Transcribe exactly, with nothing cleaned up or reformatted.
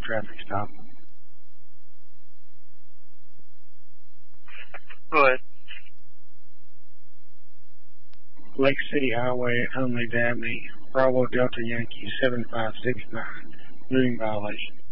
traffic stop. Go ahead. Lake City Highway at Humley Dabney, Bravo Delta Yankee seven five six nine, moving violation.